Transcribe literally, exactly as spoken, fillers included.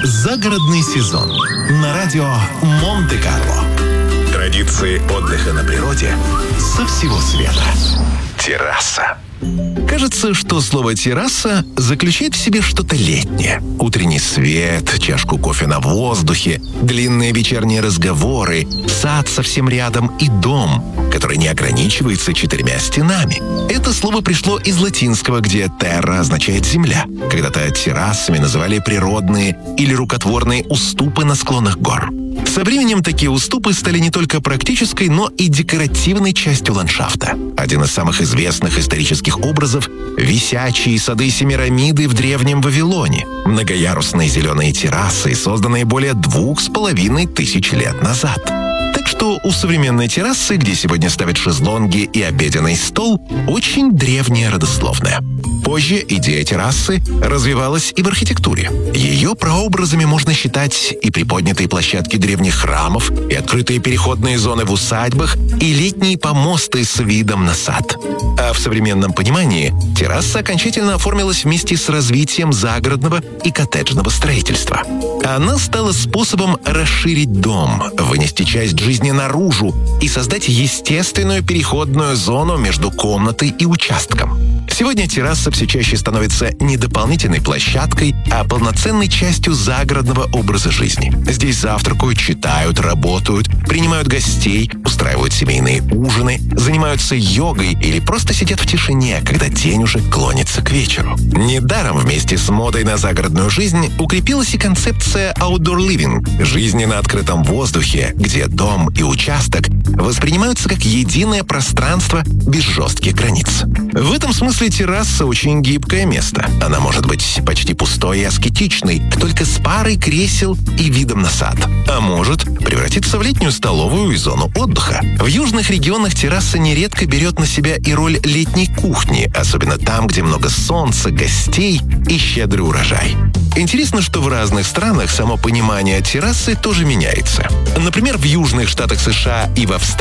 Загородный сезон на радио Монте-Карло. Традиции отдыха на природе со всего света. Терраса. Кажется, что слово «терраса» заключает в себе что-то летнее. Утренний свет, чашку кофе на воздухе, длинные вечерние разговоры, сад совсем рядом и дом, который не ограничивается четырьмя стенами. Это слово пришло из латинского, где «terra» означает «земля». Когда-то террасами называли природные или рукотворные уступы на склонах гор. Со временем такие уступы стали не только практической, но и декоративной частью ландшафта. Один из самых известных исторических образов – висячие сады Семирамиды в древнем Вавилоне. Многоярусные зеленые террасы, созданные более двух с половиной тысяч лет назад. Так что у современной террасы, где сегодня ставят шезлонги и обеденный стол, очень древняя родословная. Позже идея террасы развивалась и в архитектуре. Ее прообразами можно считать и приподнятые площадки древних храмов, и открытые переходные зоны в усадьбах, и летние помосты с видом на сад. А в современном понимании терраса окончательно оформилась вместе с развитием загородного и коттеджного строительства. Она стала способом расширить дом, вынести часть жизни наружу и создать естественную переходную зону между комнатой и участком. Сегодня терраса все чаще становится не дополнительной площадкой, а полноценной частью загородного образа жизни. Здесь завтракают, читают, работают, принимают гостей, устраивают семейные ужины, занимаются йогой или просто сидят в тишине, когда день уже клонится к вечеру. Недаром вместе с модой на загородную жизнь укрепилась и концепция outdoor living – жизни на открытом воздухе, где дом и участок воспринимаются как единое пространство без жестких границ. В этом смысле терраса очень гибкое место. Она может быть почти пустой и аскетичной, только с парой кресел и видом на сад. А может превратиться в летнюю столовую и зону отдыха. В южных регионах терраса нередко берет на себя и роль летней кухни, особенно там, где много солнца, гостей и щедрый урожай. Интересно, что в разных странах само понимание террасы тоже меняется. Например, в южных штатах США и в Австралии